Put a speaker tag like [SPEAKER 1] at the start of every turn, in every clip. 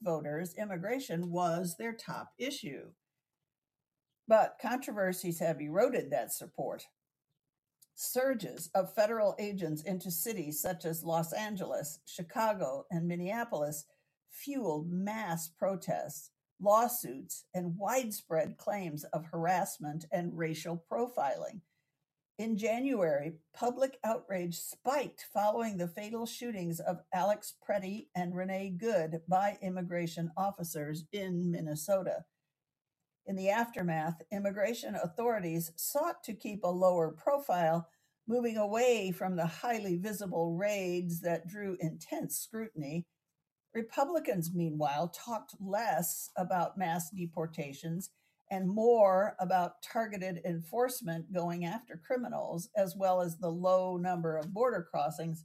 [SPEAKER 1] voters, immigration was their top issue. But controversies have eroded that support. Surges of federal agents into cities such as Los Angeles, Chicago, and Minneapolis fueled mass protests, lawsuits, and widespread claims of harassment and racial profiling. In January, public outrage spiked following the fatal shootings of Alex Preddy and Renee Good by immigration officers in Minnesota. In the aftermath, immigration authorities sought to keep a lower profile, moving away from the highly visible raids that drew intense scrutiny. Republicans, meanwhile, talked less about mass deportations and more about targeted enforcement going after criminals, as well as the low number of border crossings.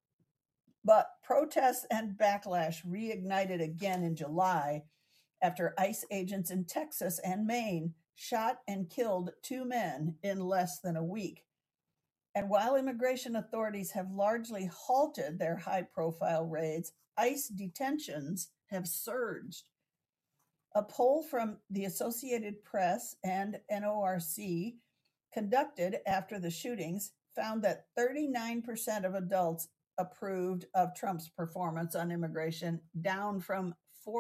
[SPEAKER 1] But protests and backlash reignited again in July after ICE agents in Texas and Maine shot and killed two men in less than a week. And while immigration authorities have largely halted their high profile raids, ICE detentions have surged. A poll from the Associated Press and NORC conducted after the shootings found that 39% of adults approved of Trump's performance on immigration, down from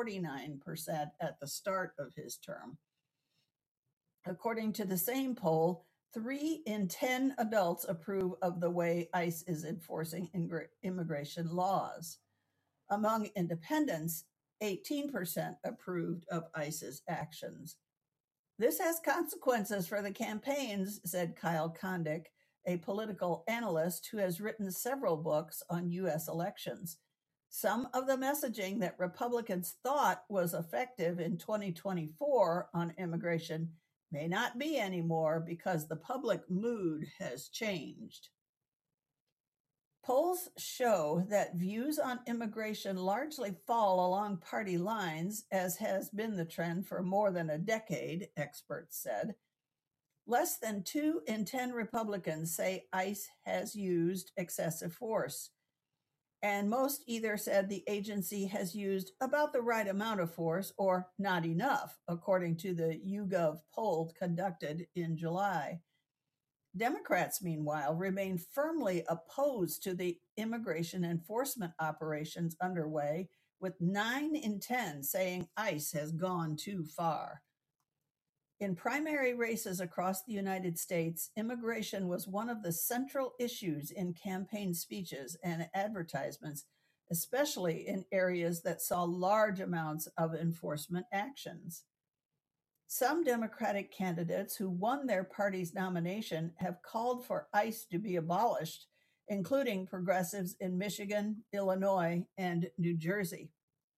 [SPEAKER 1] 49% at the start of his term. According to the same poll, 3 in 10 adults approve of the way ICE is enforcing immigration laws. Among independents, 18% approved of ICE's actions. This has consequences for the campaigns, said Kyle Kondik, a political analyst who has written several books on U.S. elections. Some of the messaging that Republicans thought was effective in 2024 on immigration may not be anymore because the public mood has changed. Polls show that views on immigration largely fall along party lines, as has been the trend for more than a decade, experts said. Less than 2 in 10 Republicans say ICE has used excessive force, and most either said the agency has used about the right amount of force or not enough, according to the YouGov poll conducted in July. Democrats, meanwhile, remain firmly opposed to the immigration enforcement operations underway, with 9 in 10 saying ICE has gone too far. In primary races across the United States, immigration was one of the central issues in campaign speeches and advertisements, especially in areas that saw large amounts of enforcement actions. Some Democratic candidates who won their party's nomination have called for ICE to be abolished, including progressives in Michigan, Illinois, and New Jersey.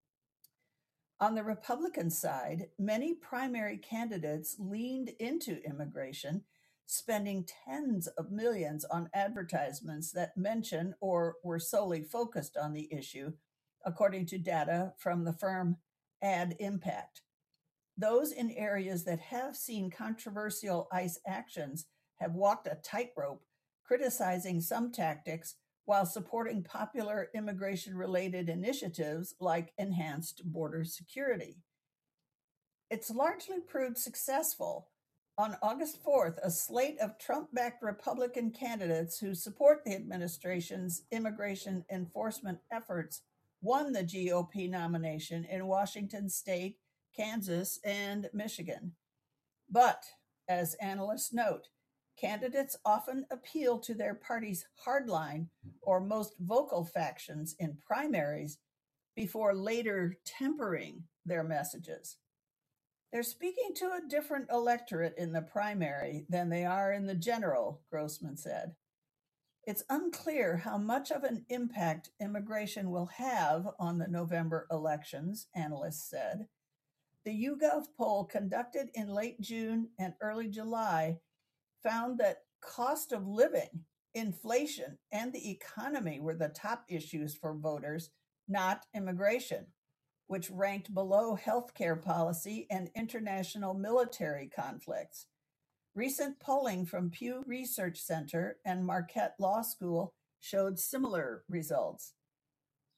[SPEAKER 1] On the Republican side, many primary candidates leaned into immigration, spending tens of millions on advertisements that mention or were solely focused on the issue, according to data from the firm Ad Impact. Those in areas that have seen controversial ICE actions have walked a tightrope, criticizing some tactics while supporting popular immigration-related initiatives like enhanced border security. It's largely proved successful. On August 4th, a slate of Trump-backed Republican candidates who support the administration's immigration enforcement efforts won the GOP nomination in Washington State, Kansas, and Michigan. But, as analysts note, candidates often appeal to their party's hardline or most vocal factions in primaries before later tempering their messages. They're speaking to a different electorate in the primary than they are in the general, Grossman said. It's unclear how much of an impact immigration will have on the November elections, analysts said. The YouGov poll conducted in late June and early July found that cost of living, inflation, and the economy were the top issues for voters, not immigration, which ranked below healthcare policy and international military conflicts. Recent polling from Pew Research Center and Marquette Law School showed similar results.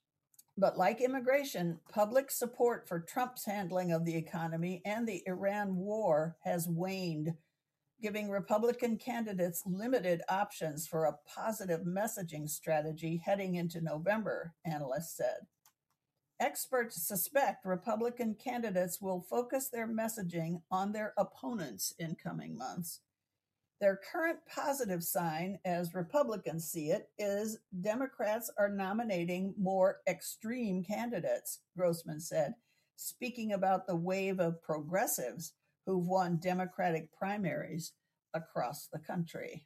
[SPEAKER 1] But like immigration, public support for Trump's handling of the economy and the Iran war has waned, giving Republican candidates limited options for a positive messaging strategy heading into November, analysts said. Experts suspect Republican candidates will focus their messaging on their opponents in coming months. Their current positive sign, as Republicans see it, is Democrats are nominating more extreme candidates, Grossman said, speaking about the wave of progressives who've won Democratic primaries across the country.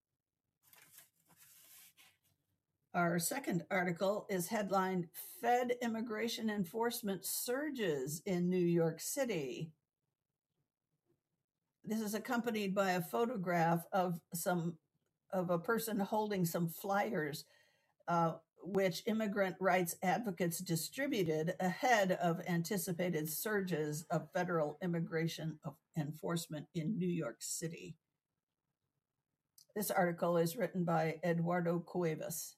[SPEAKER 1] Our second article is headlined Fed Immigration Enforcement Surges in New York City. This is accompanied by a photograph of a person holding some flyers, which immigrant rights advocates distributed ahead of anticipated surges of federal immigration enforcement in New York City. This article is written by Eduardo Cuevas.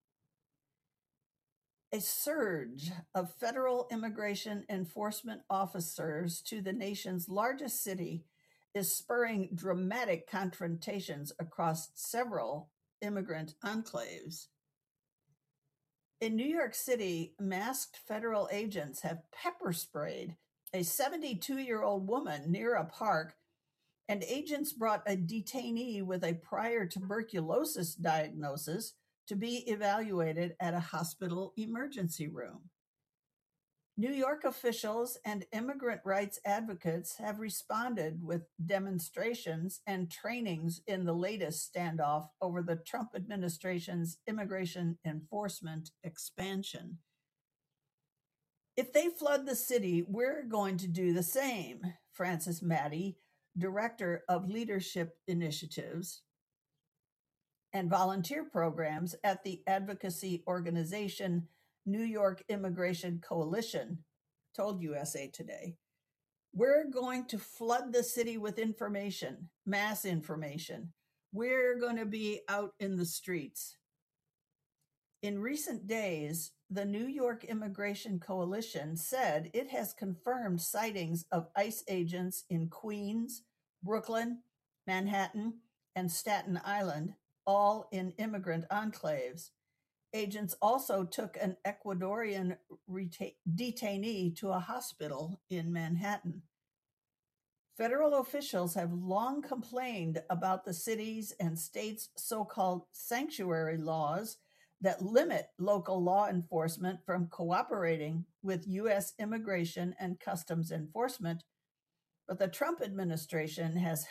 [SPEAKER 1] A surge of federal immigration enforcement officers to the nation's largest city is spurring dramatic confrontations across several immigrant enclaves. In New York City, masked federal agents have pepper sprayed a 72-year-old woman near a park, and agents brought a detainee with a prior tuberculosis diagnosis to be evaluated at a hospital emergency room. New York officials and immigrant rights advocates have responded with demonstrations and trainings in the latest standoff over the Trump administration's immigration enforcement expansion. If they flood the city, we're going to do the same, Francis Maddie, director of leadership initiatives and volunteer programs at the advocacy organization New York Immigration Coalition, told USA Today. We're going to flood the city with information, mass information. We're going to be out in the streets. In recent days, the New York Immigration Coalition said it has confirmed sightings of ICE agents in Queens, Brooklyn, Manhattan, and Staten Island, all in immigrant enclaves. Agents also took an Ecuadorian detainee to a hospital in Manhattan. Federal officials have long complained about the city's and states' so-called sanctuary laws that limit local law enforcement from cooperating with U.S. Immigration and Customs Enforcement, but the Trump administration has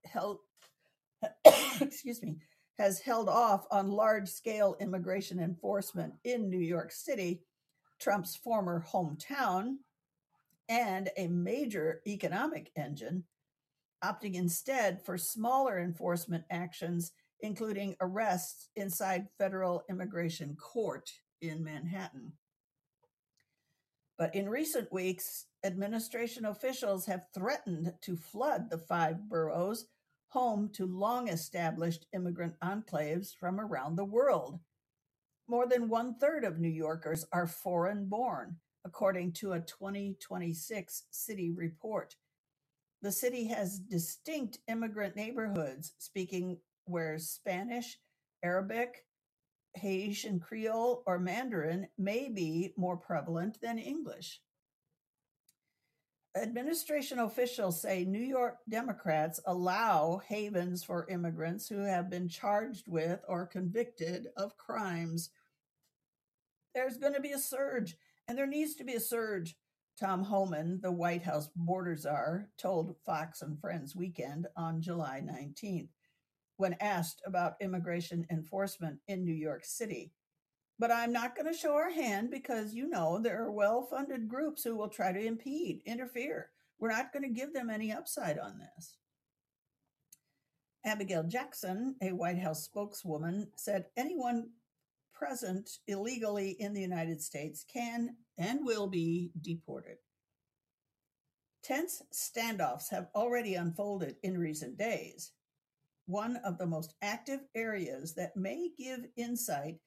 [SPEAKER 1] held off on large-scale immigration enforcement in New York City, Trump's former hometown and a major economic engine, opting instead for smaller enforcement actions, including arrests inside federal immigration court in Manhattan. But in recent weeks, administration officials have threatened to flood the 5 boroughs, home to long-established immigrant enclaves from around the world. More than 1/3 of New Yorkers are foreign-born, according to a 2026 city report. The city has distinct immigrant neighborhoods where Spanish, Arabic, Haitian Creole, or Mandarin may be more prevalent than English. Administration officials say New York Democrats allow havens for immigrants who have been charged with or convicted of crimes. There's going to be a surge, and there needs to be a surge, Tom Homan, the White House border czar, told Fox and Friends Weekend on July 19th, when asked about immigration enforcement in New York City. But I'm not going to show our hand because, there are well-funded groups who will try to interfere. We're not going to give them any upside on this. Abigail Jackson, a White House spokeswoman, said anyone present illegally in the United States can and will be deported. Tense standoffs have already unfolded in recent days. One of the most active areas that may give insight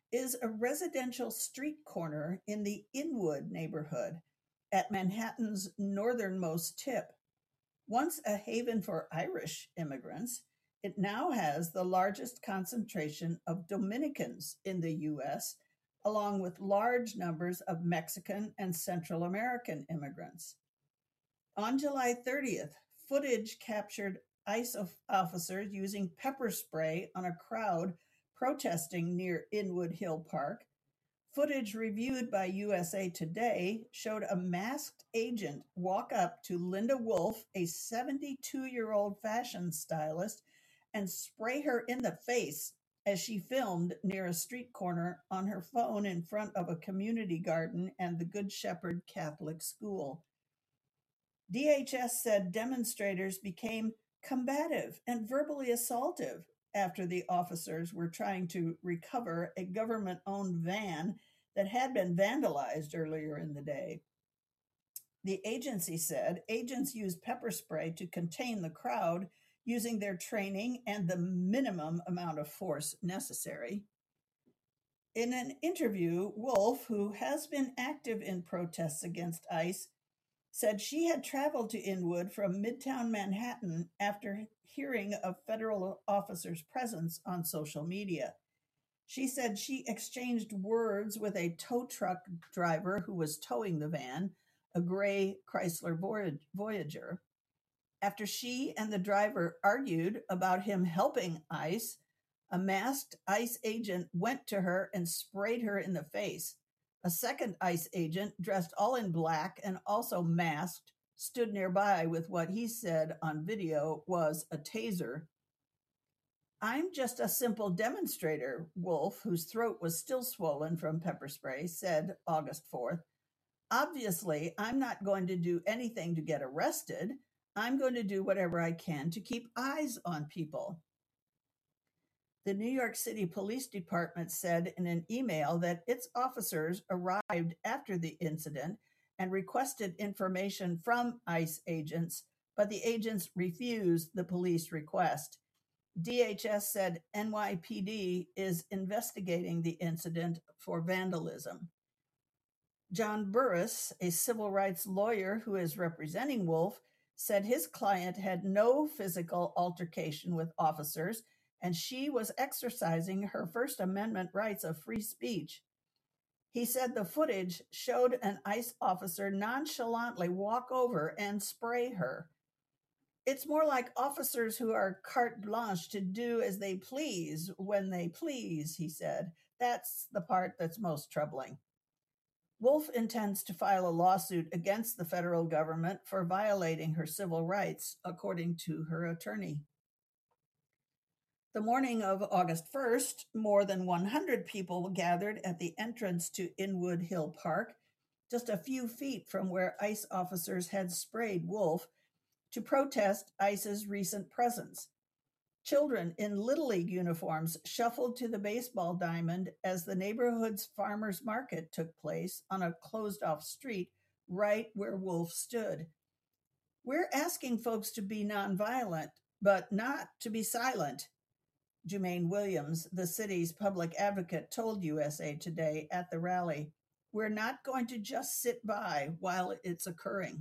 [SPEAKER 1] is a residential street corner in the Inwood neighborhood at Manhattan's northernmost tip. Once a haven for Irish immigrants, it now has the largest concentration of Dominicans in the U.S., along with large numbers of Mexican and Central American immigrants. On July 30th, footage captured ICE officers using pepper spray on a crowd protesting near Inwood Hill Park. Footage reviewed by USA Today showed a masked agent walk up to Linda Wolf, a 72-year-old fashion stylist, and spray her in the face as she filmed near a street corner on her phone in front of a community garden and the Good Shepherd Catholic School. DHS said demonstrators became combative and verbally assaultive after the officers were trying to recover a government owned van that had been vandalized earlier in the day. The agency said agents used pepper spray to contain the crowd using their training and the minimum amount of force necessary. In an interview, Wolf, who has been active in protests against ICE, said she had traveled to Inwood from Midtown Manhattan after hearing of federal officers' presence on social media. She said she exchanged words with a tow truck driver who was towing the van, a gray Chrysler Voyager. After she and the driver argued about him helping ICE, a masked ICE agent went to her and sprayed her in the face. A second ICE agent, dressed all in black and also masked, stood nearby with what he said on video was a taser. "I'm just a simple demonstrator," Wolf, whose throat was still swollen from pepper spray, said August 4th. "Obviously, I'm not going to do anything to get arrested. I'm going to do whatever I can to keep eyes on people." The New York City Police Department said in an email that its officers arrived after the incident and requested information from ICE agents, but the agents refused the police request. DHS said NYPD is investigating the incident for vandalism. John Burris, a civil rights lawyer who is representing Wolf, said his client had no physical altercation with officers and she was exercising her First Amendment rights of free speech. He said the footage showed an ICE officer nonchalantly walk over and spray her. "It's more like officers who are carte blanche to do as they please when they please," he said. "That's the part that's most troubling." Wolf intends to file a lawsuit against the federal government for violating her civil rights, according to her attorney. The morning of August 1st, more than 100 people gathered at the entrance to Inwood Hill Park, just a few feet from where ICE officers had sprayed Wolf, to protest ICE's recent presence. Children in Little League uniforms shuffled to the baseball diamond as the neighborhood's farmers market took place on a closed-off street right where Wolf stood. "We're asking folks to be nonviolent, but not to be silent," Jumaine Williams, the city's public advocate, told USA Today at the rally. "We're not going to just sit by while it's occurring."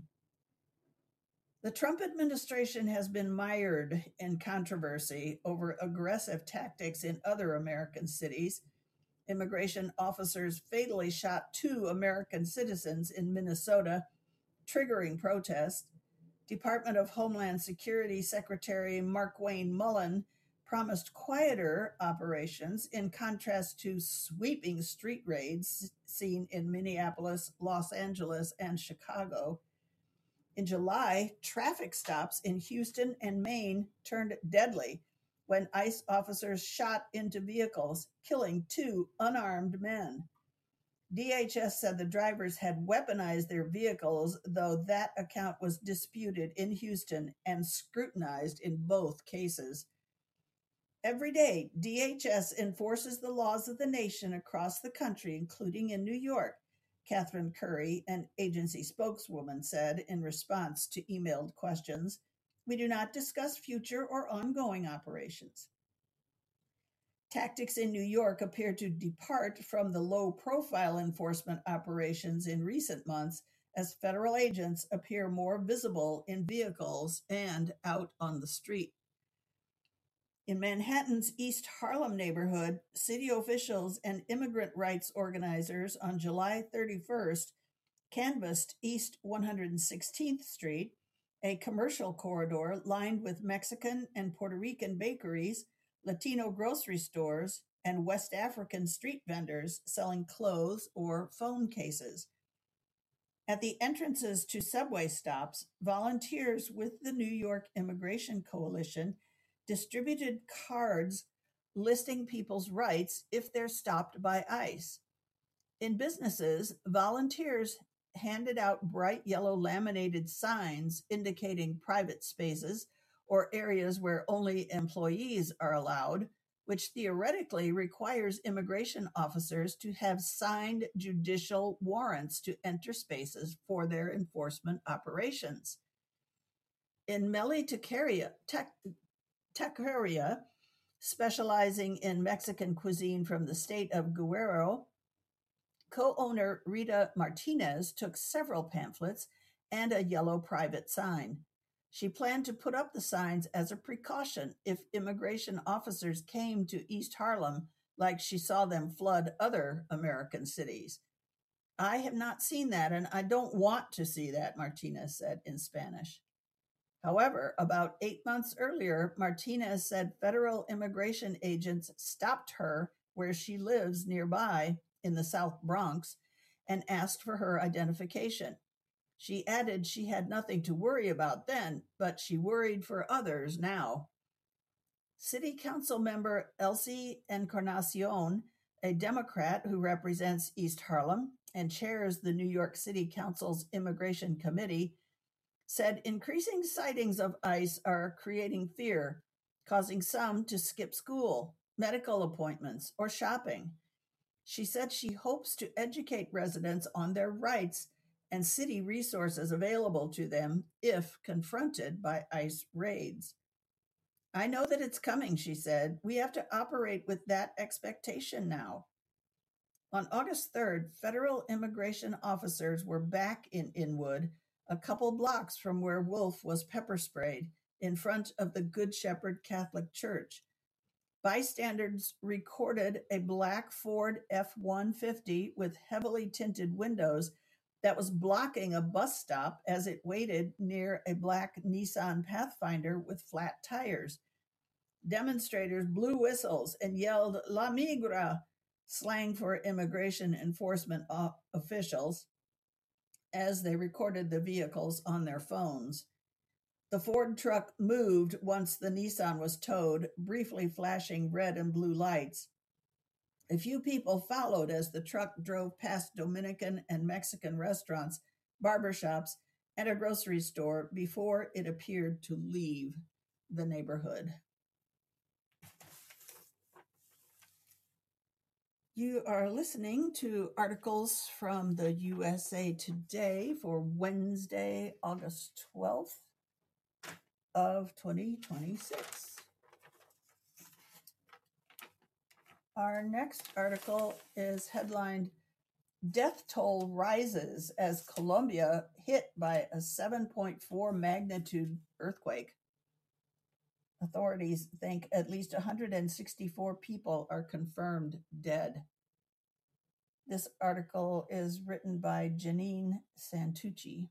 [SPEAKER 1] The Trump administration has been mired in controversy over aggressive tactics in other American cities. Immigration officers fatally shot 2 American citizens in Minnesota, triggering protests. Department of Homeland Security Secretary Markwayne Mullin promised quieter operations in contrast to sweeping street raids seen in Minneapolis, Los Angeles, and Chicago. In July, traffic stops in Houston and Maine turned deadly when ICE officers shot into vehicles, killing 2 unarmed men. DHS said the drivers had weaponized their vehicles, though that account was disputed in Houston and scrutinized in both cases. Every day, DHS enforces the laws of the nation across the country, including in New York, Catherine Curry, an agency spokeswoman, said in response to emailed questions. "We do not discuss future or ongoing operations." Tactics in New York appear to depart from the low profile enforcement operations in recent months as federal agents appear more visible in vehicles and out on the street. In Manhattan's East Harlem neighborhood, city officials and immigrant rights organizers on July 31st canvassed East 116th Street, a commercial corridor lined with Mexican and Puerto Rican bakeries, Latino grocery stores, and West African street vendors selling clothes or phone cases. At the entrances to subway stops, volunteers with the New York Immigration Coalition distributed cards listing people's rights if they're stopped by ICE. In businesses, volunteers handed out bright yellow laminated signs indicating private spaces or areas where only employees are allowed, which theoretically requires immigration officers to have signed judicial warrants to enter spaces for their enforcement operations. In Meli Taqueria, specializing in Mexican cuisine from the state of Guerrero, co-owner Rita Martinez took several pamphlets and a yellow private sign. She planned to put up the signs as a precaution if immigration officers came to East Harlem like she saw them flood other American cities. I have not seen that, and I don't want to see that, Martinez said in Spanish. However, about 8 months earlier, Martinez said federal immigration agents stopped her where she lives nearby in the South Bronx and asked for her identification. She added she had nothing to worry about then, but she worried for others now. City Council member Elsie Encarnacion, a Democrat who represents East Harlem and chairs the New York City Council's Immigration Committee, said increasing sightings of ICE are creating fear, causing some to skip school, medical appointments, or shopping. She said she hopes to educate residents on their rights and city resources available to them if confronted by ICE raids. I know that it's coming, she said. We have to operate with that expectation now. On August 3rd, federal immigration officers were back in Inwood, a couple blocks from where Wolf was pepper sprayed, in front of the Good Shepherd Catholic Church. Bystanders recorded a black Ford F-150 with heavily tinted windows that was blocking a bus stop as it waited near a black Nissan Pathfinder with flat tires. Demonstrators blew whistles and yelled "La Migra," slang for immigration enforcement officials, as they recorded the vehicles on their phones. The Ford truck moved once the Nissan was towed, briefly flashing red and blue lights. A few people followed as the truck drove past Dominican and Mexican restaurants, barbershops, and a grocery store before it appeared to leave the neighborhood. You are listening to articles from the USA Today for Wednesday, August 12th of 2026. Our next article is headlined "Death Toll Rises as Colombia Hit by a 7.4 magnitude earthquake." Authorities think at least 164 people are confirmed dead. This article is written by Janine Santucci.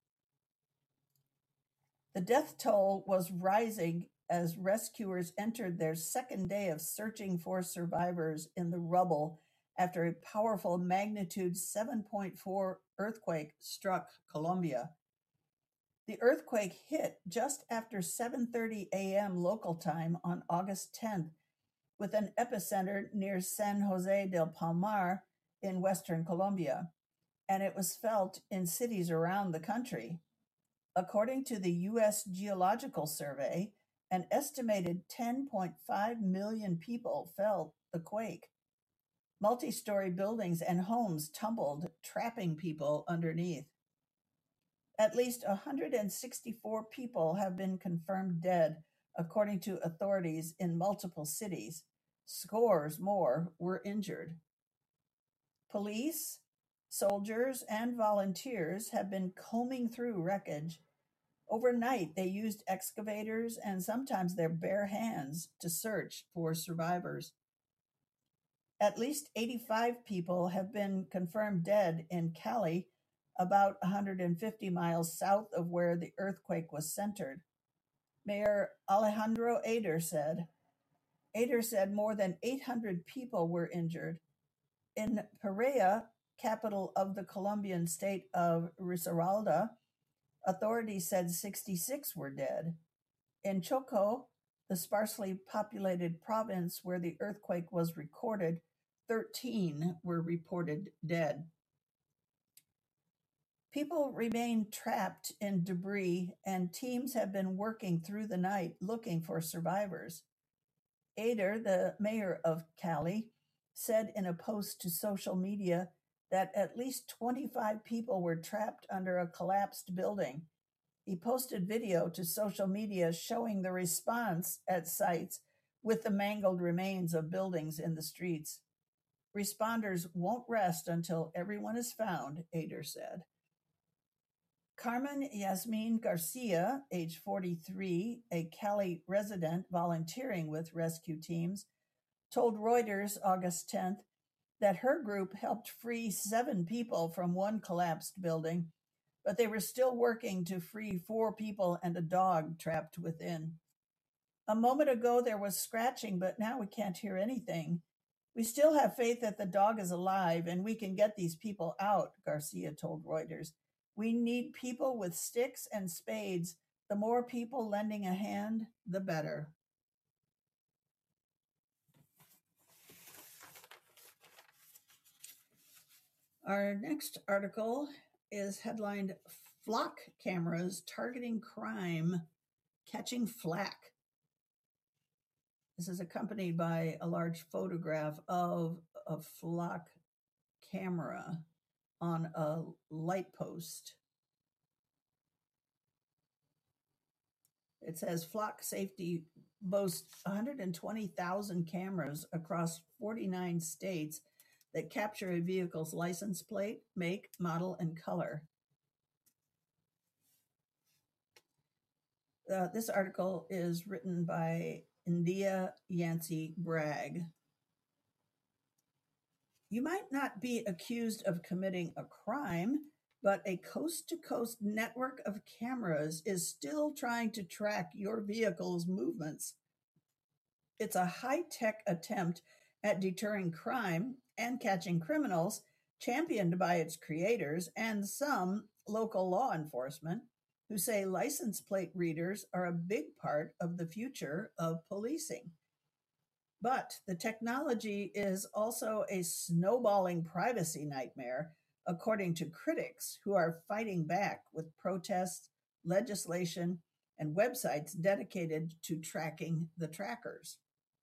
[SPEAKER 1] The death toll was rising as rescuers entered their second day of searching for survivors in the rubble after a powerful magnitude 7.4 earthquake struck Colombia. The earthquake hit just after 7:30 a.m. local time on August 10th, with an epicenter near San Jose del Palmar in western Colombia, and it was felt in cities around the country. According to the U.S. Geological Survey, an estimated 10.5 million people felt the quake. Multi-story buildings and homes tumbled, trapping people underneath. At least 164 people have been confirmed dead, according to authorities in multiple cities. Scores more were injured. Police, soldiers, and volunteers have been combing through wreckage. Overnight, they used excavators and sometimes their bare hands to search for survivors. At least 85 people have been confirmed dead in Cali, about 150 miles south of where the earthquake was centered. Mayor Alejandro Ader said more than 800 people were injured. In Pereira, capital of the Colombian state of Risaralda, authorities said 66 were dead. In Choco, the sparsely populated province where the earthquake was recorded, 13 were reported dead. People remain trapped in debris, and teams have been working through the night looking for survivors. Ader, the mayor of Cali, said in a post to social media that at least 25 people were trapped under a collapsed building. He posted video to social media showing the response at sites with the mangled remains of buildings in the streets. Responders won't rest until everyone is found, Ader said. Carmen Yasmin Garcia, age 43, a Cali resident volunteering with rescue teams, told Reuters August 10th that her group helped free 7 people from one collapsed building, but they were still working to free 4 people and a dog trapped within. A moment ago there was scratching, but now we can't hear anything. We still have faith that the dog is alive and we can get these people out, Garcia told Reuters. We need people with sticks and spades. The more people lending a hand, the better. Our next article is headlined Flock Cameras Targeting Crime, Catching Flack. This is accompanied by a large photograph of a flock camera on a light post. It says Flock Safety boasts 120,000 cameras across 49 states that capture a vehicle's license plate, make, model, and color. This article is written by India Yancey Bragg. You might not be accused of committing a crime, but a coast-to-coast network of cameras is still trying to track your vehicle's movements. It's a high-tech attempt at deterring crime and catching criminals, championed by its creators and some local law enforcement, who say license plate readers are a big part of the future of policing. But the technology is also a snowballing privacy nightmare, according to critics who are fighting back with protests, legislation, and websites dedicated to tracking the trackers.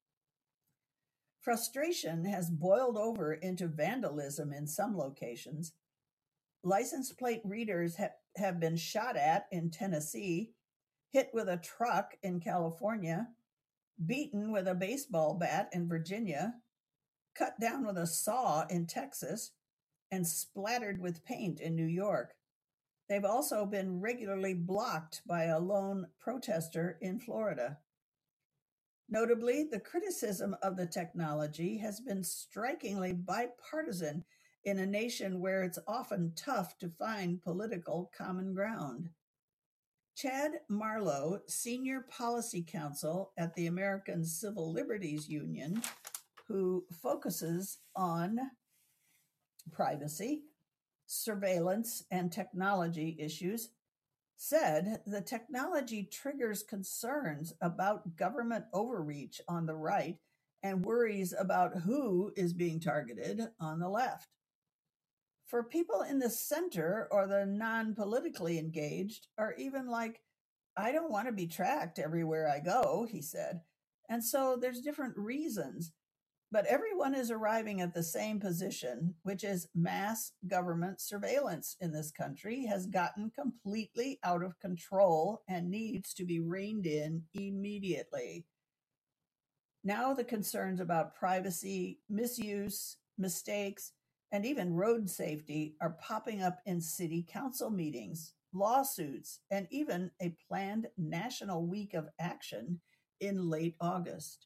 [SPEAKER 1] Frustration has boiled over into vandalism in some locations. License plate readers have been shot at in Tennessee, hit with a truck in California, beaten with a baseball bat in Virginia, cut down with a saw in Texas, and splattered with paint in New York. They've also been regularly blocked by a lone protester in Florida. Notably, the criticism of the technology has been strikingly bipartisan in a nation where it's often tough to find political common ground. Chad Marlowe, Senior Policy Counsel at the American Civil Liberties Union, who focuses on privacy, surveillance, and technology issues, said the technology triggers concerns about government overreach on the right and worries about who is being targeted on the left. For people in the center or the non-politically engaged are even like, I don't want to be tracked everywhere I go, he said. And so there's different reasons. But everyone is arriving at the same position, which is mass government surveillance in this country has gotten completely out of control and needs to be reined in immediately. Now the concerns about privacy, misuse, mistakes, and even road safety are popping up in city council meetings, lawsuits, and even a planned national week of action in late August.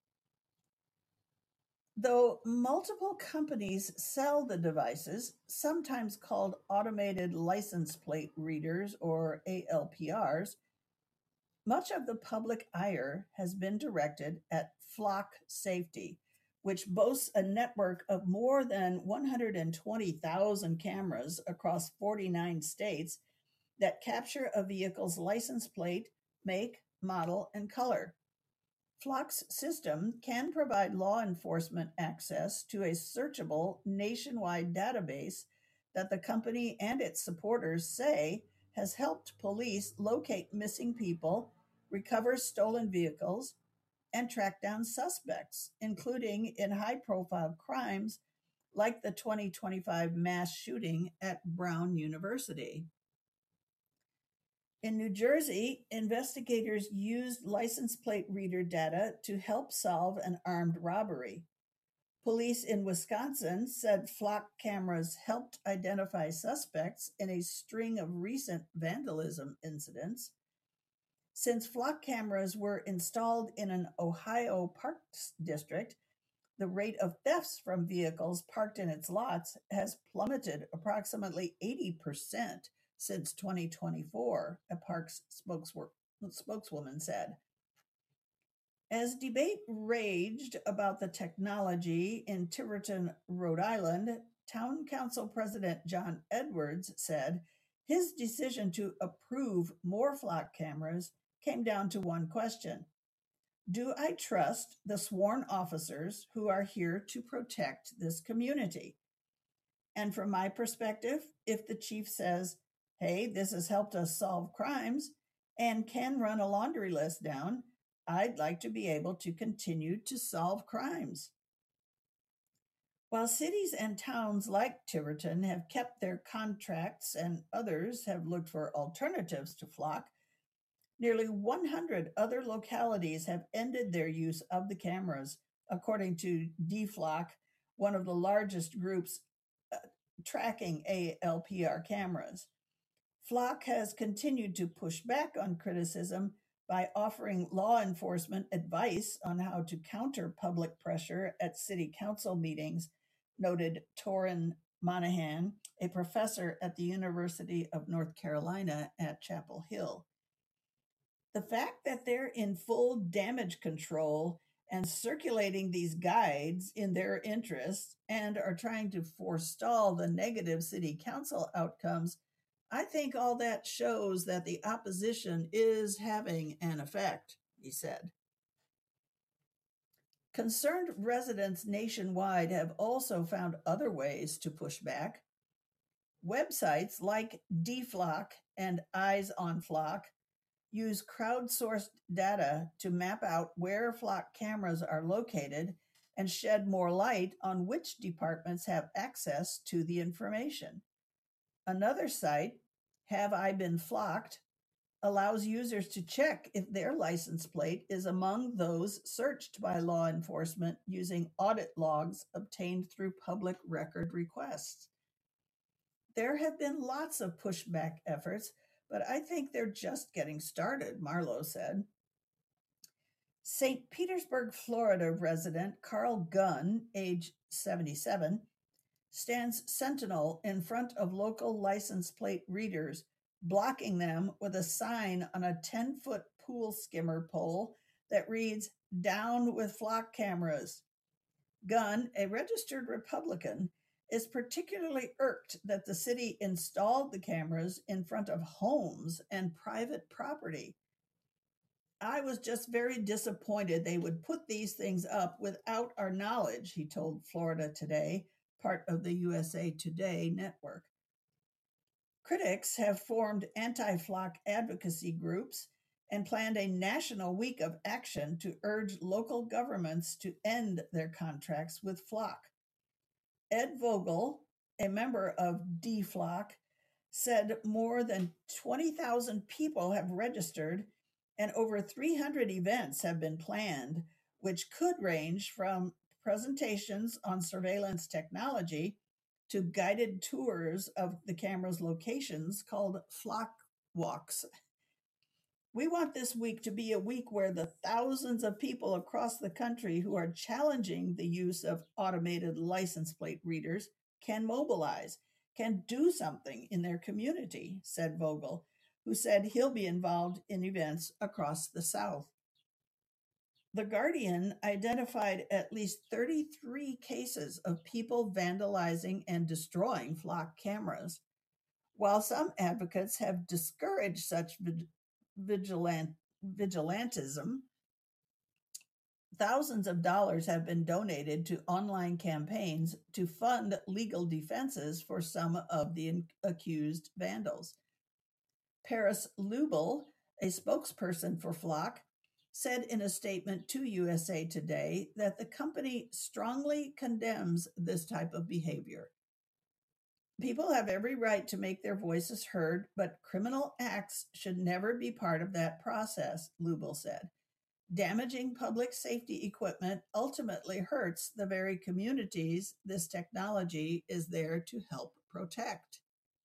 [SPEAKER 1] Though multiple companies sell the devices, sometimes called automated license plate readers or ALPRs, much of the public ire has been directed at Flock Safety, which boasts a network of more than 120,000 cameras across 49 states that capture a vehicle's license plate, make, model, and color. Flock's system can provide law enforcement access to a searchable nationwide database that the company and its supporters say has helped police locate missing people, recover stolen vehicles, and track down suspects, including in high profile crimes like the 2025 mass shooting at Brown University. In New Jersey, investigators used license plate reader data to help solve an armed robbery. Police in Wisconsin said flock cameras helped identify suspects in a string of recent vandalism incidents. Since flock cameras were installed in an Ohio parks district, the rate of thefts from vehicles parked in its lots has plummeted approximately 80% since 2024, a parks spokeswoman said. As debate raged about the technology in Tiverton, Rhode Island, Town Council President John Edwards said his decision to approve more flock cameras came down to one question: do I trust the sworn officers who are here to protect this community? And from my perspective, if the chief says, hey, this has helped us solve crimes and can run a laundry list down, I'd like to be able to continue to solve crimes. While cities and towns like Tiverton have kept their contracts and others have looked for alternatives to Flock, nearly 100 other localities have ended their use of the cameras, according to DFLOC, one of the largest groups tracking ALPR cameras. Flock has continued to push back on criticism by offering law enforcement advice on how to counter public pressure at city council meetings, noted Torin Monahan, a professor at the University of North Carolina at Chapel Hill. The fact that they're in full damage control and circulating these guides in their interests and are trying to forestall the negative city council outcomes, I think all that shows that the opposition is having an effect, he said. Concerned residents nationwide have also found other ways to push back. Websites like DFLOC and Eyes on Flock use crowdsourced data to map out where flock cameras are located and shed more light on which departments have access to the information. Another site, Have I Been Flocked, allows users to check if their license plate is among those searched by law enforcement using audit logs obtained through public record requests. There have been lots of pushback efforts, but I think they're just getting started, Marlowe said. St. Petersburg, Florida resident Carl Gunn, age 77, stands sentinel in front of local license plate readers, blocking them with a sign on a 10-foot pool skimmer pole that reads, "Down with flock cameras." Gunn, a registered Republican, is particularly irked that the city installed the cameras in front of homes and private property. I was just very disappointed they would put these things up without our knowledge, he told Florida Today, part of the USA Today network. Critics have formed anti-flock advocacy groups and planned a national week of action to urge local governments to end their contracts with Flock. Ed Vogel, a member of DFLOC, said more than 20,000 people have registered and over 300 events have been planned, which could range from presentations on surveillance technology to guided tours of the camera's locations called flock walks. We want this week to be a week where the thousands of people across the country who are challenging the use of automated license plate readers can mobilize, can do something in their community, said Vogel, who said he'll be involved in events across the South. The Guardian identified at least 33 cases of people vandalizing and destroying flock cameras. While some advocates have discouraged such vigilantism, thousands of dollars have been donated to online campaigns to fund legal defenses for some of the accused vandals. Paris Lubel, a spokesperson for Flock, said in a statement to USA Today that the company strongly condemns this type of behavior. People have every right to make their voices heard, but criminal acts should never be part of that process, Lubel said. Damaging public safety equipment ultimately hurts the very communities this technology is there to help protect.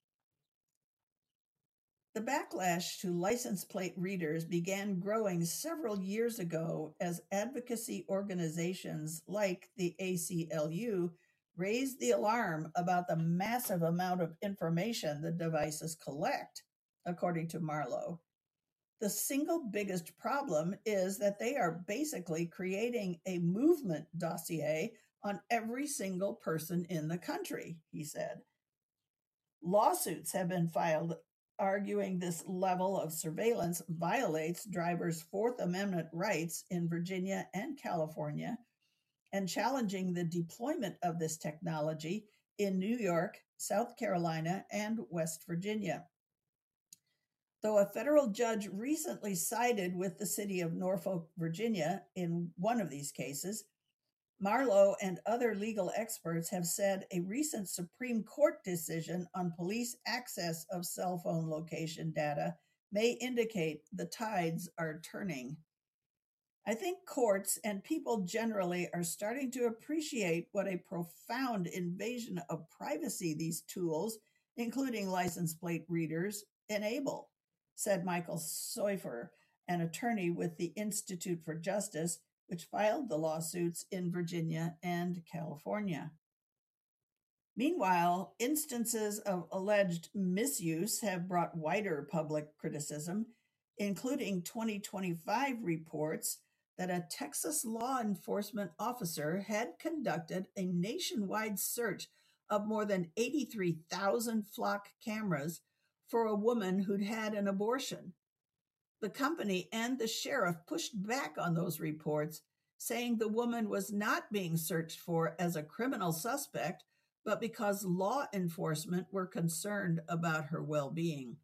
[SPEAKER 1] The backlash to license plate readers began growing several years ago as advocacy organizations like the ACLU raised the alarm about the massive amount of information the devices collect, according to Marlowe. The single biggest problem is that they are basically creating a movement dossier on every single person in the country, he said. Lawsuits have been filed arguing this level of surveillance violates drivers' Fourth Amendment rights in Virginia and California, and challenging the deployment of this technology in New York, South Carolina, and West Virginia. Though a federal judge recently sided with the city of Norfolk, Virginia, in one of these cases, Marlowe and other legal experts have said a recent Supreme Court decision on police access of cell phone location data may indicate the tides are turning. I think courts and people generally are starting to appreciate what a profound invasion of privacy these tools, including license plate readers, enable, said Michael Seufer, an attorney with the Institute for Justice, which filed the lawsuits in Virginia and California. Meanwhile, instances of alleged misuse have brought wider public criticism, including 2025 reports that a Texas law enforcement officer had conducted a nationwide search of more than 83,000 flock cameras for a woman who'd had an abortion. The company and the sheriff pushed back on those reports, saying the woman was not being searched for as a criminal suspect, but because law enforcement were concerned about her well-being.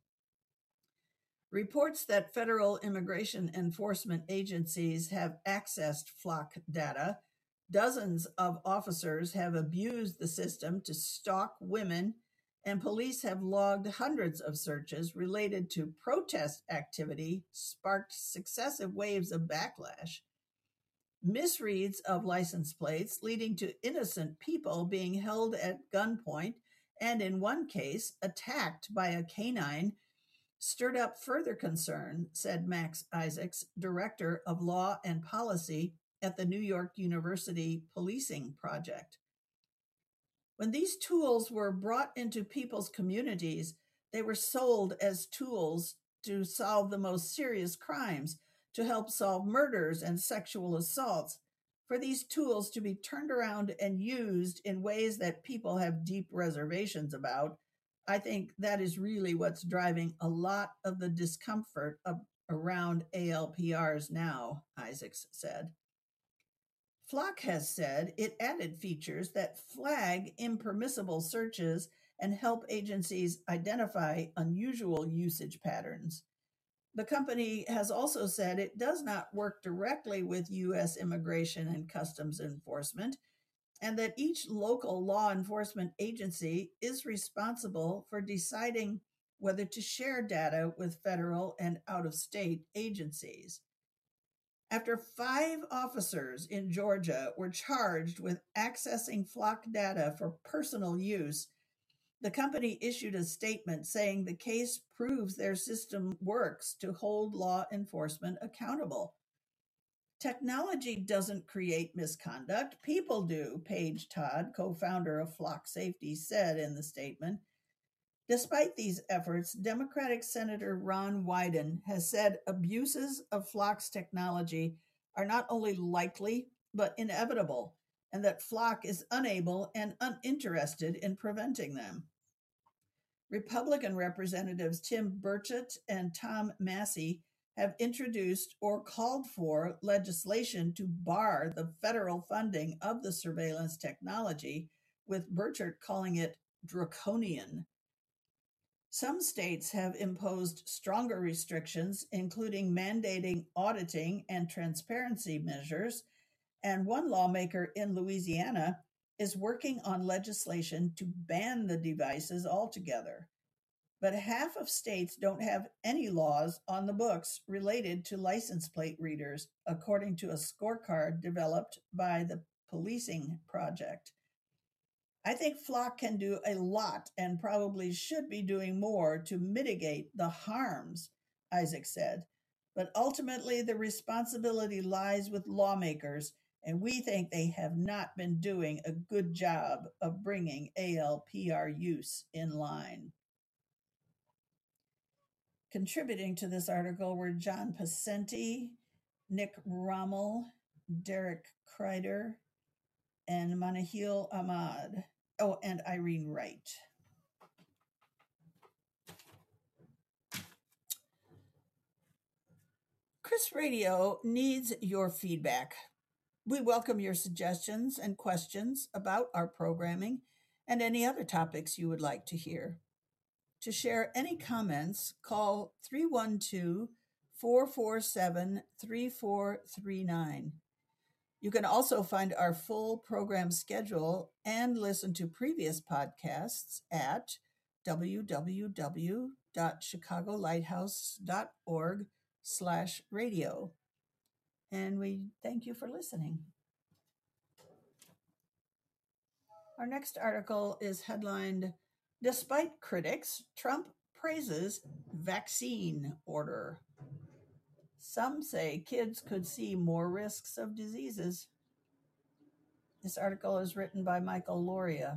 [SPEAKER 1] Reports that federal immigration enforcement agencies have accessed flock data. Dozens of officers have abused the system to stalk women, and police have logged hundreds of searches related to protest activity, sparked successive waves of backlash. Misreads of license plates leading to innocent people being held at gunpoint and, in one case, attacked by a canine stirred up further concern, said Max Isaacs, director of law and policy at the New York University Policing Project. When these tools were brought into people's communities, they were sold as tools to solve the most serious crimes, to help solve murders and sexual assaults. For these tools to be turned around and used in ways that people have deep reservations about, I think that is really what's driving a lot of the discomfort around ALPRs now, Isaacs said. Flock has said it added features that flag impermissible searches and help agencies identify unusual usage patterns. The company has also said it does not work directly with U.S. Immigration and Customs Enforcement, and that each local law enforcement agency is responsible for deciding whether to share data with federal and out-of-state agencies. After 5 officers in Georgia were charged with accessing flock data for personal use, the company issued a statement saying the case proves their system works to hold law enforcement accountable. Technology doesn't create misconduct, people do, Paige Todd, co founder of Flock Safety, said in the statement. Despite these efforts, Democratic Senator Ron Wyden has said abuses of Flock's technology are not only likely, but inevitable, and that Flock is unable and uninterested in preventing them. Republican Representatives Tim Burchett and Tom Massey have introduced or called for legislation to bar the federal funding of the surveillance technology, with Burchett calling it draconian. Some states have imposed stronger restrictions, including mandating auditing and transparency measures, and one lawmaker in Louisiana is working on legislation to ban the devices altogether. But half of states don't have any laws on the books related to license plate readers, according to a scorecard developed by the Policing Project. I think Flock can do a lot and probably should be doing more to mitigate the harms, Isaac said. But ultimately, the responsibility lies with lawmakers, and we think they have not been doing a good job of bringing ALPR use in line. Contributing to this article were John Pacenti, Nick Rommel, Derek Kreider, and Manahil Ahmad. Oh, and Irene Wright. Chris Radio needs your feedback. We welcome your suggestions and questions about our programming and any other topics you would like to hear. To share any comments, call 312-447-3439. You can also find our full program schedule and listen to previous podcasts at www.chicagolighthouse.org/radio. And we thank you for listening. Our next article is headlined, "Despite Critics, Trump Praises Vaccine Order." Some say kids could see more risks of diseases. This article is written by Michael Loria.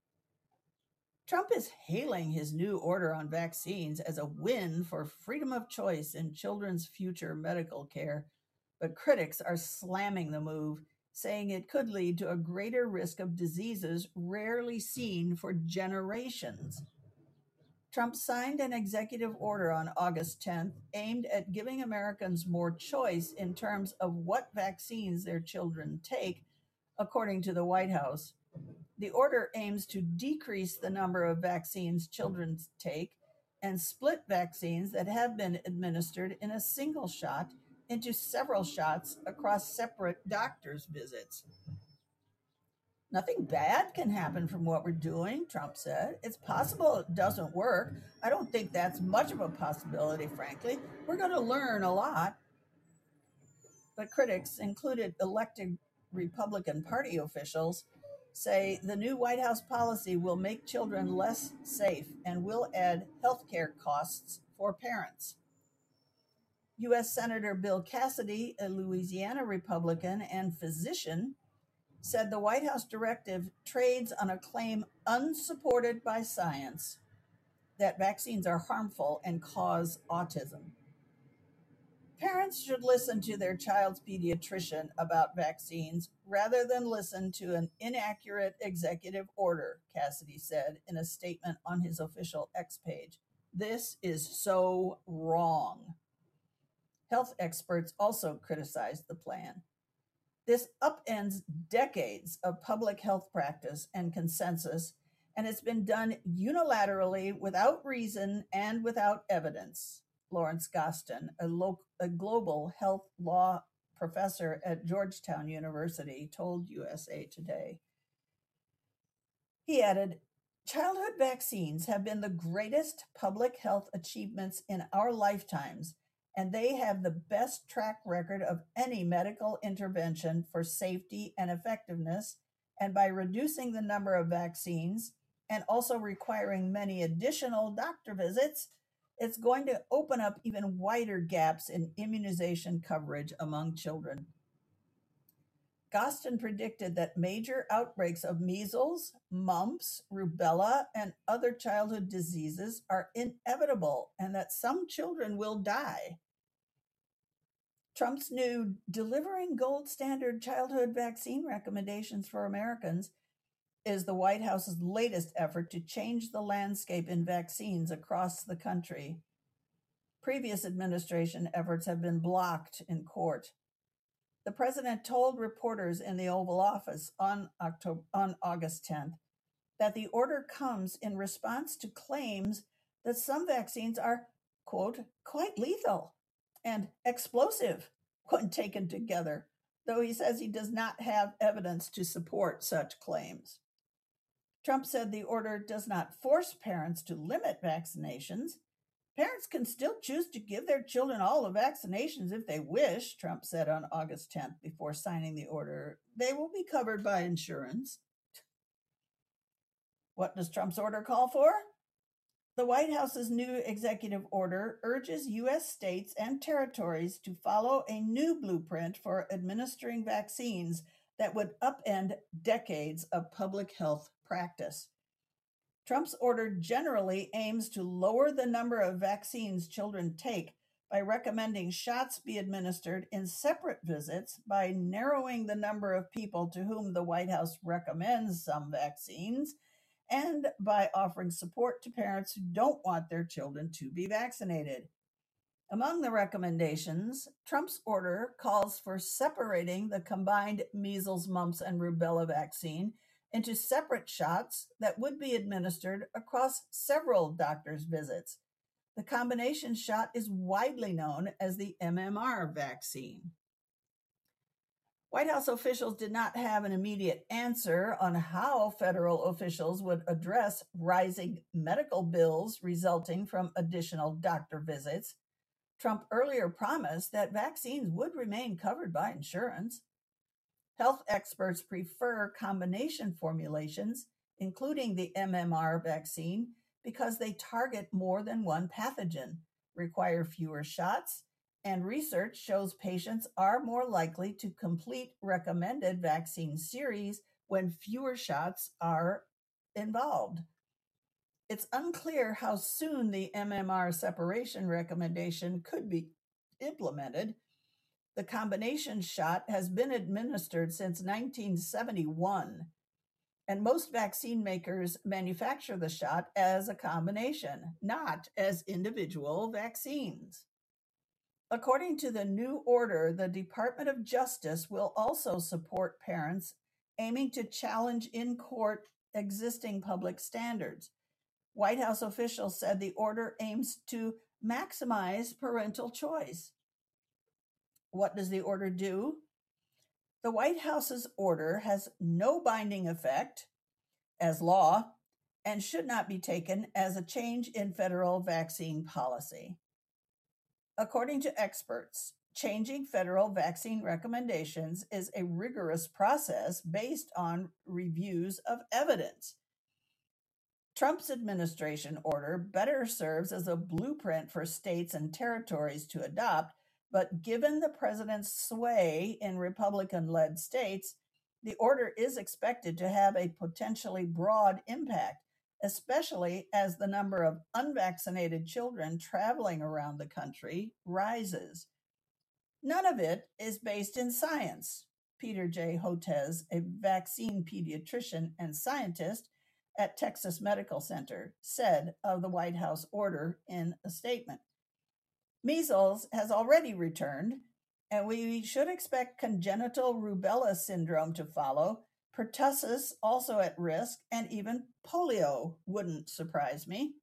[SPEAKER 1] Trump is hailing his new order on vaccines as a win for freedom of choice in children's future medical care, but critics are slamming the move, saying it could lead to a greater risk of diseases rarely seen for generations. Trump signed an executive order on August 10th aimed at giving Americans more choice in terms of what vaccines their children take, according to the White House. The order aims to decrease the number of vaccines children take and split vaccines that have been administered in a single shot into several shots across separate doctor's visits. Nothing bad can happen from what we're doing, Trump said. It's possible it doesn't work. I don't think that's much of a possibility, frankly. We're going to learn a lot. But critics, included elected Republican Party officials, say the new White House policy will make children less safe and will add health care costs for parents. U.S. Senator Bill Cassidy, a Louisiana Republican and physician, said the White House directive trades on a claim unsupported by science that vaccines are harmful and cause autism. Parents should listen to their child's pediatrician about vaccines rather than listen to an inaccurate executive order, Cassidy said in a statement on his official X page. This is so wrong. Health experts also criticized the plan. This upends decades of public health practice and consensus, and it's been done unilaterally without reason and without evidence, Lawrence Gostin, a global health law professor at Georgetown University, told USA Today. He added, "Childhood vaccines have been the greatest public health achievements in our lifetimes, and they have the best track record of any medical intervention for safety and effectiveness. And by reducing the number of vaccines and also requiring many additional doctor visits, it's going to open up even wider gaps in immunization coverage among children. Gostin predicted that major outbreaks of measles, mumps, rubella, and other childhood diseases are inevitable and that some children will die. Trump's new delivering gold standard childhood vaccine recommendations for Americans is the White House's latest effort to change the landscape in vaccines across the country. Previous administration efforts have been blocked in court. The president told reporters in the Oval Office on August 10th that the order comes in response to claims that some vaccines are, quote, quite lethal and explosive when taken together, though he says he does not have evidence to support such claims. Trump said the order does not force parents to limit vaccinations. Parents can still choose to give their children all the vaccinations if they wish, Trump said on August 10th before signing the order. They will be covered by insurance. What does Trump's order call for? The White House's new executive order urges U.S. states and territories to follow a new blueprint for administering vaccines that would upend decades of public health practice. Trump's order generally aims to lower the number of vaccines children take by recommending shots be administered in separate visits, by narrowing the number of people to whom the White House recommends some vaccines, and by offering support to parents who don't want their children to be vaccinated. Among the recommendations, Trump's order calls for separating the combined measles, mumps, and rubella vaccine into separate shots that would be administered across several doctors' visits. The combination shot is widely known as the MMR vaccine. White House officials did not have an immediate answer on how federal officials would address rising medical bills resulting from additional doctor visits. Trump earlier promised that vaccines would remain covered by insurance. Health experts prefer combination formulations, including the MMR vaccine, because they target more than one pathogen, require fewer shots, and research shows patients are more likely to complete recommended vaccine series when fewer shots are involved. It's unclear how soon the MMR separation recommendation could be implemented. The combination shot has been administered since 1971, and most vaccine makers manufacture the shot as a combination, not as individual vaccines. According to the new order, the Department of Justice will also support parents aiming to challenge in court existing public standards. White House officials said the order aims to maximize parental choice. What does the order do? The White House's order has no binding effect as law and should not be taken as a change in federal vaccine policy. According to experts, changing federal vaccine recommendations is a rigorous process based on reviews of evidence. Trump's administration order better serves as a blueprint for states and territories to adopt, but given the president's sway in Republican-led states, the order is expected to have a potentially broad impact, especially as the number of unvaccinated children traveling around the country rises. None of it is based in science. Peter J. Hotez, a vaccine pediatrician and scientist at Texas Medical Center, said of the White House order in a statement. Measles has already returned, and we should expect congenital rubella syndrome to follow, pertussis also at risk, and even polio wouldn't surprise me.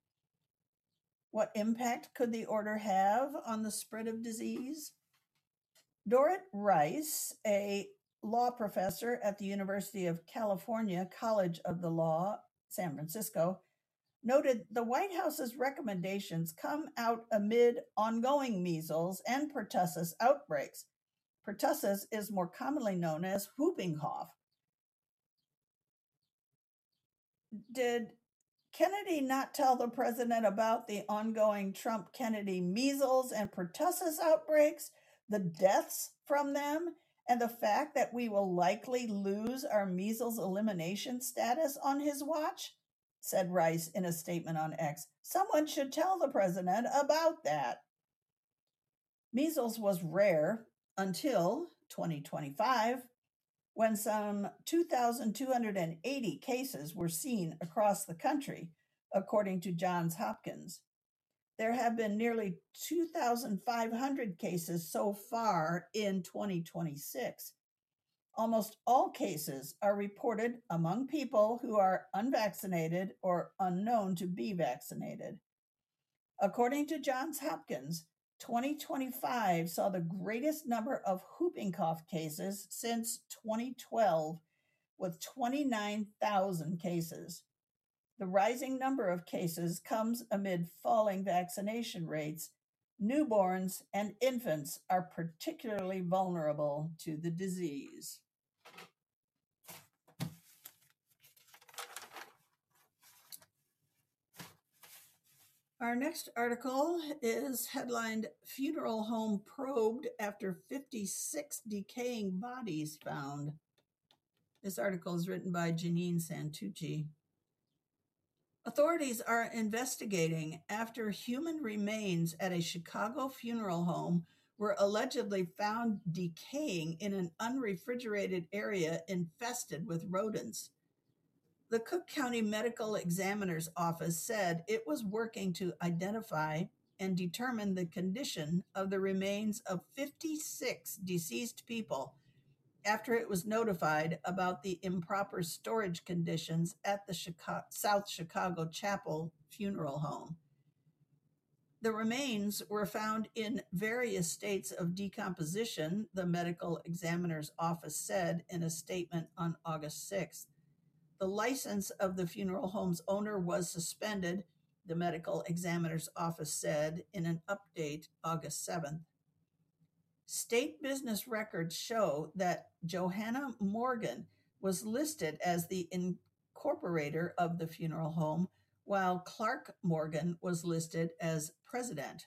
[SPEAKER 1] What impact could the order have on the spread of disease? Dorit Rice, a law professor at the University of California College of the Law, San Francisco, noted the White House's recommendations come out amid ongoing measles and pertussis outbreaks. Pertussis is more commonly known as whooping cough. Did Kennedy not tell the president about the ongoing Trump Kennedy measles and pertussis outbreaks, the deaths from them, and the fact that we will likely lose our measles elimination status on his watch? Said Rice in a statement on X. Someone should tell the president about that. Measles was rare until 2025, when some 2,280 cases were seen across the country, according to Johns Hopkins. There have been nearly 2,500 cases so far in 2026. Almost all cases are reported among people who are unvaccinated or unknown to be vaccinated. According to Johns Hopkins, 2025 saw the greatest number of whooping cough cases since 2012, with 29,000 cases. The rising number of cases comes amid falling vaccination rates. Newborns and infants are particularly vulnerable to the disease. Our next article is headlined Funeral Home Probed After 56 Decaying Bodies Found. This article is written by Janine Santucci. Authorities are investigating after human remains at a Chicago funeral home were allegedly found decaying in an unrefrigerated area infested with rodents. The Cook County Medical Examiner's Office said it was working to identify and determine the condition of the remains of 56 deceased people after it was notified about the improper storage conditions at the South Chicago Chapel Funeral Home. The remains were found in various states of decomposition, the Medical Examiner's Office said in a statement on August 6th. The license of the funeral home's owner was suspended, the Medical Examiner's Office said in an update August 7th. State business records show that Johanna Morgan was listed as the incorporator of the funeral home, while Clark Morgan was listed as president.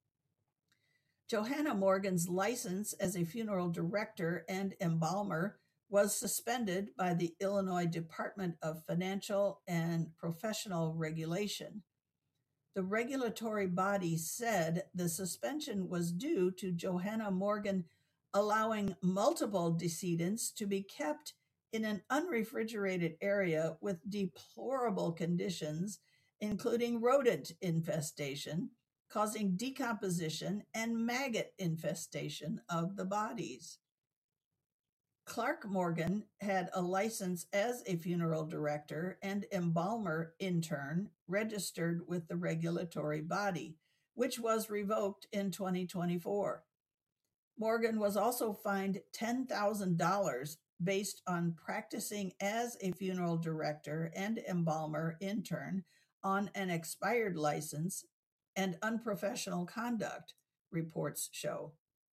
[SPEAKER 1] Johanna Morgan's license as a funeral director and embalmer was suspended by the Illinois Department of Financial and Professional Regulation. The regulatory body said the suspension was due to Johanna Morgan allowing multiple decedents to be kept in an unrefrigerated area with deplorable conditions, including rodent infestation, causing decomposition and maggot infestation of the bodies. Clark Morgan had a license as a funeral director and embalmer intern registered with the regulatory body, which was revoked in 2024. Morgan was also fined $10,000 based on practicing as a funeral director and embalmer intern on an expired license and unprofessional conduct, reports show.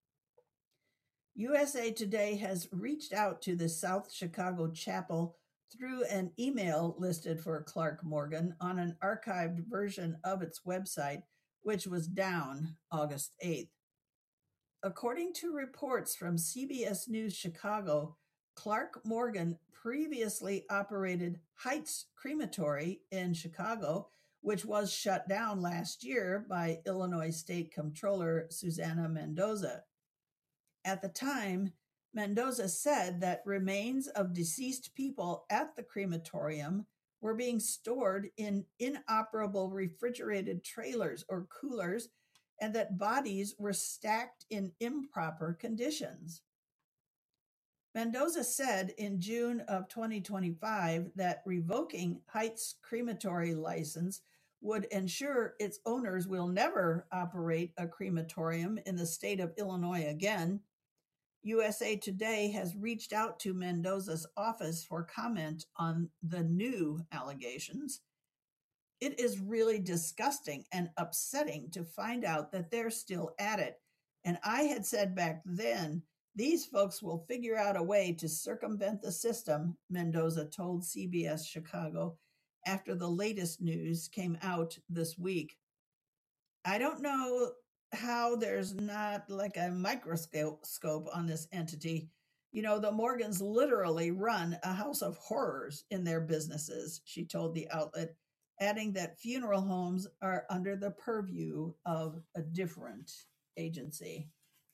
[SPEAKER 1] USA Today has reached out to the South Chicago Chapel through an email listed for Clark Morgan on an archived version of its website, which was down August 8th. According to reports from CBS News Chicago, Clark Morgan previously operated Heights Crematory in Chicago, which was shut down last year by Illinois State Comptroller Susana Mendoza. At the time, Mendoza said that remains of deceased people at the crematorium were being stored in inoperable refrigerated trailers or coolers, and that bodies were stacked in improper conditions. Mendoza said in June of 2025 that revoking Heights crematory license would ensure its owners will never operate a crematorium in the state of Illinois again. USA Today has reached out to Mendoza's office for comment on the new allegations. It is really disgusting and upsetting to find out that they're still at it. And I had said back then, these folks will figure out a way to circumvent the system, Mendoza told CBS Chicago after the latest news came out this week. I don't know how there's not like a microscope on this entity. You know, the Morgans literally run a house of horrors in their businesses, she told the outlet, adding that funeral homes are under the purview of a different agency.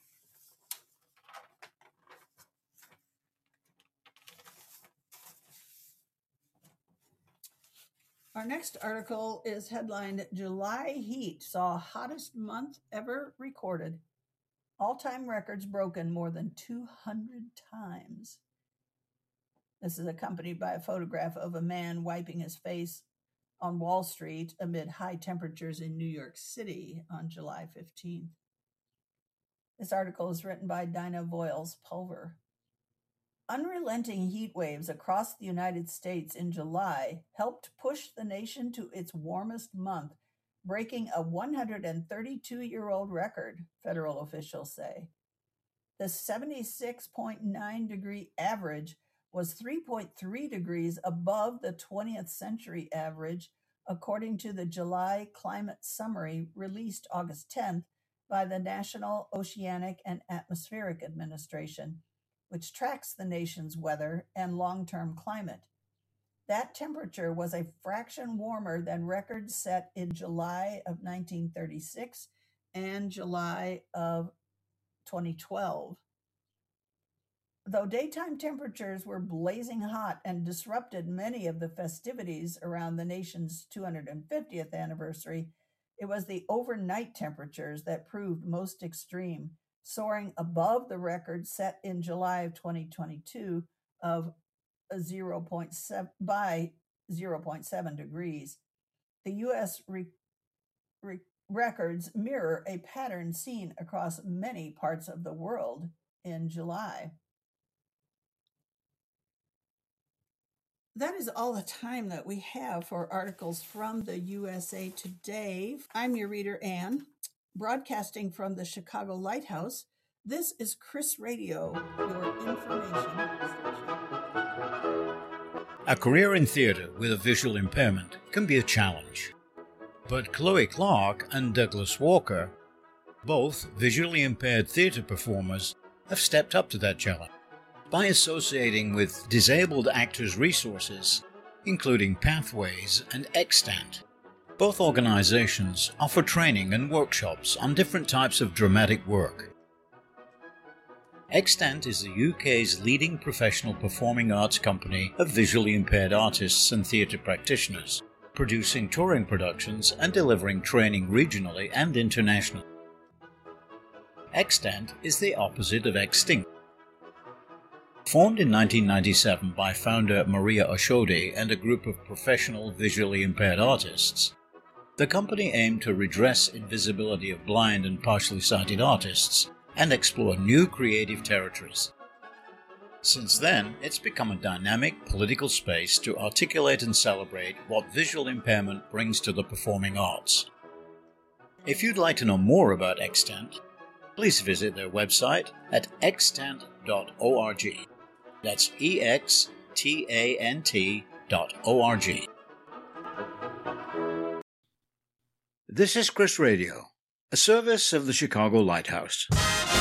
[SPEAKER 1] Our next article is headlined July Heat Saw Hottest Month Ever Recorded. All-time records broken more than 200 times. This is accompanied by a photograph of a man wiping his face on Wall Street amid high temperatures in New York City on July 15th. This article is written by Dinah Voiles-Pulver. Unrelenting heat waves across the United States in July helped push the nation to its warmest month, breaking a 132-year-old record, federal officials say. The 76.9 degree average was 3.3 degrees above the 20th century average, according to the July Climate Summary released August 10th by the National Oceanic and Atmospheric Administration, which tracks the nation's weather and long-term climate. That temperature was a fraction warmer than records set in July of 1936 and July of 2012. Though daytime temperatures were blazing hot and disrupted many of the festivities around the nation's 250th anniversary, it was the overnight temperatures that proved most extreme, soaring above the record set in July of 2022 of 0.7 degrees. The U.S. records mirror a pattern seen across many parts of the world in July. That is all the time that we have for articles from the USA Today. I'm your reader, Anne, broadcasting from the Chicago Lighthouse. This is Chris Radio, your information station.
[SPEAKER 2] A career in theatre with a visual impairment can be a challenge. But Chloe Clark and Douglas Walker, both visually impaired theatre performers, have stepped up to that challenge by associating with Disabled Actors Resources, including Pathways and Extant. Both organizations offer training and workshops on different types of dramatic work. Extant is the UK's leading professional performing arts company of visually impaired artists and theatre practitioners, producing touring productions and delivering training regionally and internationally. Extant is the opposite of Extinct. Formed in 1997 by founder Maria Oshodi and a group of professional visually impaired artists, the company aimed to redress invisibility of blind and partially sighted artists and explore new creative territories. Since then, it's become a dynamic political space to articulate and celebrate what visual impairment brings to the performing arts. If you'd like to know more about Extant, please visit their website at extant.org. That's extant.org. This is Chris Radio, a service of the Chicago Lighthouse.